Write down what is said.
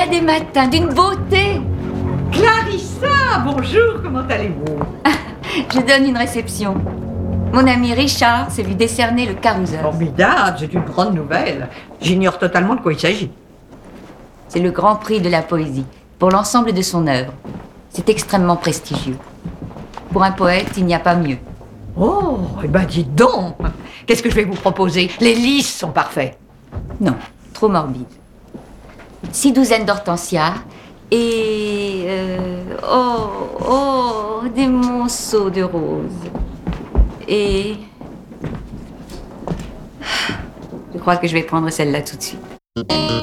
a des matins d'une beauté. Clarissa, bonjour, comment allez-vous? Je donne une réception. Mon ami Richard s'est vu décerner le Caruso. Formidable, c'est une grande nouvelle. J'ignore totalement de quoi il s'agit. C'est le grand prix de la poésie, pour l'ensemble de son œuvre. C'est extrêmement prestigieux. Pour un poète, il n'y a pas mieux. Oh, eh ben dites donc. Qu'est-ce que je vais vous proposer? Les lys sont parfaits. Non, trop morbide. 6 douzaines d'hortensias et... des monceaux de roses. Et... Je crois que je vais prendre celle-là tout de suite.